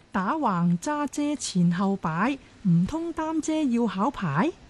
打橫揸遮前後擺，唔通擔遮要考牌？